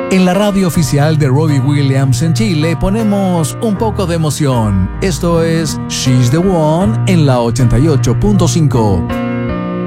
En la radio oficial de Robbie Williams en Chile ponemos un poco de emoción. Esto es She's the One en la 88.5.